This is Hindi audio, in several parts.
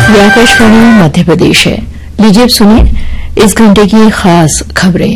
ये आकाशवाणी मध्य प्रदेश है। लीजिए अब सुनिए इस घंटे की खास खबरें।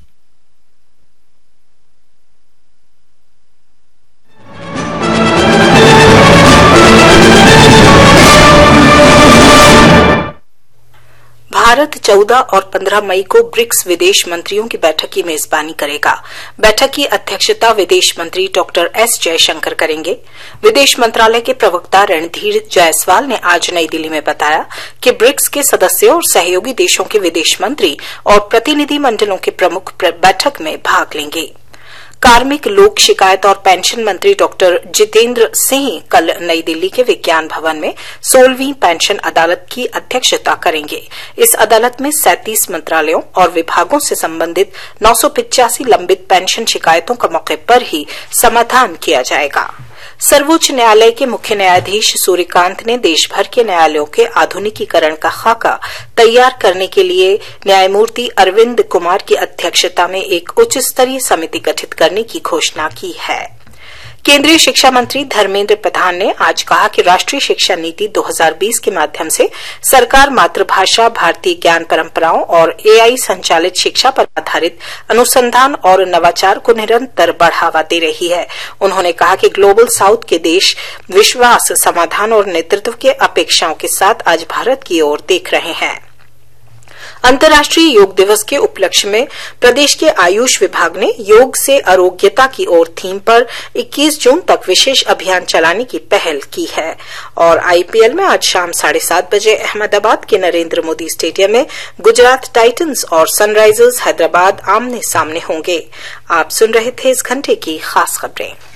भारत 14 और 15 मई को ब्रिक्स विदेश मंत्रियों की बैठक की मेजबानी करेगा। बैठक की अध्यक्षता विदेश मंत्री डॉक्टर एस जयशंकर करेंगे। विदेश मंत्रालय के प्रवक्ता रणधीर जायसवाल ने आज नई दिल्ली में बताया कि ब्रिक्स के सदस्यों और सहयोगी देशों के विदेश मंत्री और प्रतिनिधि मंडलों के प्रमुख बैठक में भाग लेंगे। कार्मिक, लोक शिकायत और पेंशन मंत्री डॉक्टर जितेंद्र सिंह कल नई दिल्ली के विज्ञान भवन में 16वीं पेंशन अदालत की अध्यक्षता करेंगे। इस अदालत में 37 मंत्रालयों और विभागों से संबंधित 985 लंबित पेंशन शिकायतों का मौके पर ही समाधान किया जाएगा। सर्वोच्च न्यायालय के मुख्य न्यायाधीश सूर्यकांत ने देश भर के न्यायालयों के आधुनिकीकरण का खाका तैयार करने के लिए न्यायमूर्ति अरविंद कुमार की अध्यक्षता में एक उच्च स्तरीय समिति गठित करने की घोषणा की है। केंद्रीय शिक्षा मंत्री धर्मेंद्र प्रधान ने आज कहा कि राष्ट्रीय शिक्षा नीति 2020 के माध्यम से सरकार मातृभाषा, भारतीय ज्ञान परंपराओं और एआई संचालित शिक्षा पर आधारित अनुसंधान और नवाचार को निरंतर बढ़ावा दे रही है। उन्होंने कहा कि ग्लोबल साउथ के देश विश्वास, समाधान और नेतृत्व के अपेक्षाओं के साथ आज भारत की ओर देख रहे हैं। अंतर्राष्ट्रीय योग दिवस के उपलक्ष्य में प्रदेश के आयुष विभाग ने योग से आरोग्यता की ओर थीम पर 21 जून तक विशेष अभियान चलाने की पहल की है। और आईपीएल में आज शाम 7:30 बजे अहमदाबाद के नरेंद्र मोदी स्टेडियम में गुजरात टाइटंस और सनराइजर्स हैदराबाद आमने सामने होंगे। आप सुन रहे थे इस घंटे की खास खबरें।